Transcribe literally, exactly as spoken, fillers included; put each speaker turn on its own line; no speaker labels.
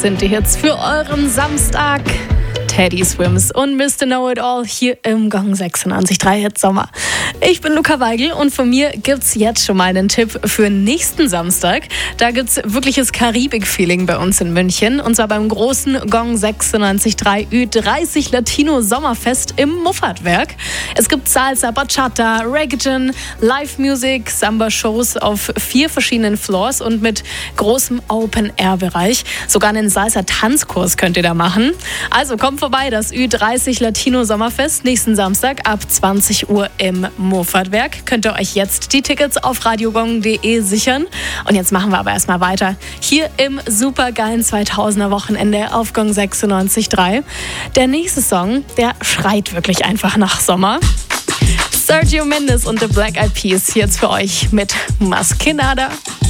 sind die Hits für euren Samstag. Teddy Swims und Mister Know-It-All hier im Gong sechsundneunzig Komma drei Hit Sommer. Ich bin Luca Weigel und von mir gibt's jetzt schon mal einen Tipp für nächsten Samstag. Da gibt's wirkliches Karibik-Feeling bei uns in München und zwar beim großen Gong sechsundneunzig Komma drei Ü dreißig Latino Sommerfest im Muffatwerk. Es gibt Salsa, Bachata, Reggaeton, Live-Music, Samba-Shows auf vier verschiedenen Floors und mit großem Open-Air-Bereich. Sogar einen Salsa-Tanzkurs könnt ihr da machen. Also kommt vorbei, das Ü dreißig Latino Sommerfest nächsten Samstag ab zwanzig Uhr im Muffatwerk. Könnt ihr euch jetzt die Tickets auf radiogong punkt de sichern. Und jetzt machen wir aber erstmal weiter hier im supergeilen zweitausender Wochenende auf Gong sechsundneunzig Komma drei. Der nächste Song, der schreit wirklich einfach nach Sommer. Sergio Mendes und The Black Eyed Peas jetzt für euch mit Maskenada.